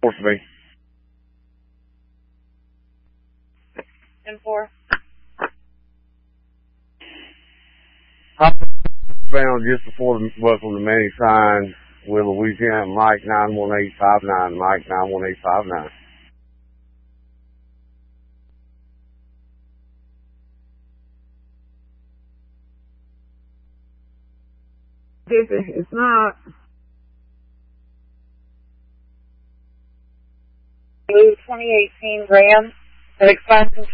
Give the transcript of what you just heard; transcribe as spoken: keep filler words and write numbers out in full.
Supposed to be. ten four. Found just before the, well, from the Manny sign with Louisiana Mike nine one eight five nine, Mike nine one eight five nine. It's not. Blue twenty eighteen Ram, that expires in